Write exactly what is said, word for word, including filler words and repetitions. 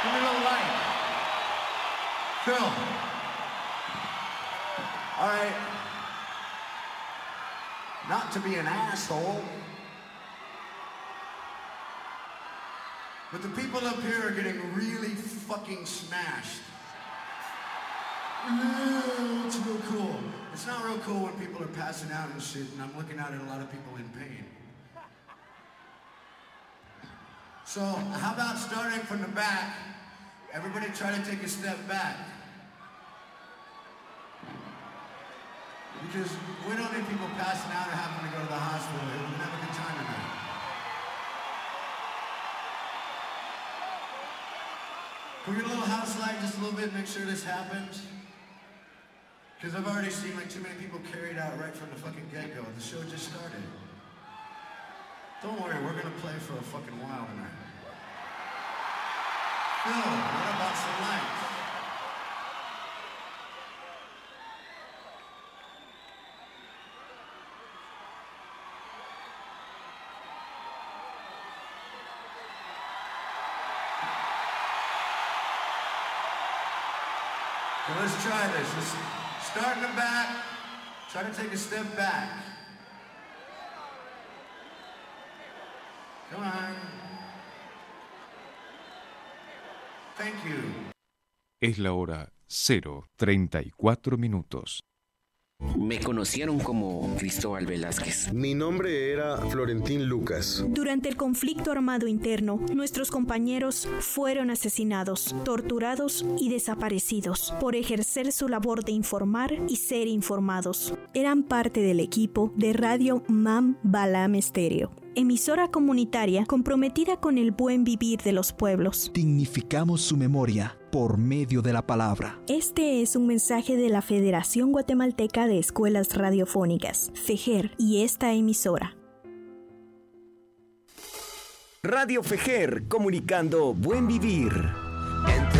Give me a little light. Phil. All right. Not to be an asshole, but the people up here are getting really fucking smashed. Yeah, it's real cool. It's not real cool when people are passing out and shit, and I'm looking out at a lot of people in pain. So, how about starting from the back? Everybody try to take a step back. Because we don't need people passing out or having to go to the hospital. We're gonna have a good time tonight. Can we get a little house light just a little bit, make sure this happens? Because I've already seen like too many people carried out right from the fucking get-go. The show just started. Don't worry, we're gonna play for a fucking while tonight. Phil, what about some lights? So let's try this. Let's start in the back. Try to take a step back. Come on. Thank you. Es la hora cero treinta y cuatro minutos. Me conocieron como Cristóbal Velázquez. Mi nombre era Florentín Lucas. Durante el conflicto armado interno, nuestros compañeros fueron asesinados, torturados y desaparecidos por ejercer su labor de informar y ser informados. Eran parte del equipo de Radio Mam Balam Estéreo, emisora comunitaria comprometida con el buen vivir de los pueblos. Dignificamos su memoria por medio de la palabra. Este es un mensaje de la Federación Guatemalteca de Escuelas Radiofónicas, FEGER, y esta emisora. Radio FEGER, comunicando buen vivir.